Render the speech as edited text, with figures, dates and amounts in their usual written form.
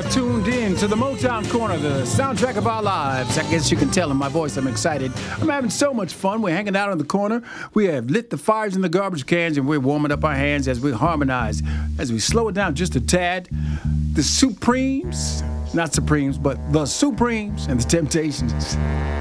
tuned in to the Motown Corner, the soundtrack of our lives. I guess you can tell in my voice I'm excited. I'm having so much fun. We're hanging out in the corner. We have lit the fires in the garbage cans, and we're warming up our hands as we harmonize, as we slow it down just a tad. The Supremes, not Supremes, but the Supremes and the Temptations.